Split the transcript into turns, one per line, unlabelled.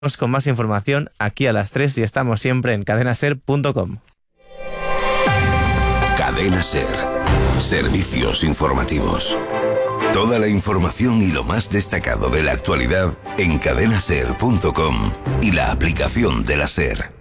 con más información aquí a las 3 y estamos siempre en cadenaser.com.
Cadena Ser. Servicios informativos. Toda la información y lo más destacado de la actualidad en cadenaser.com y la aplicación de la Ser.